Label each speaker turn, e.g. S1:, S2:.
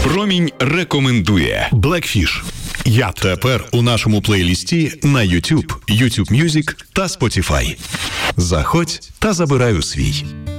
S1: Промінь рекомендує Blackfish. Я тепер у нашому плейлісті на YouTube, YouTube Music та Spotify. Заходь та забирай у свій.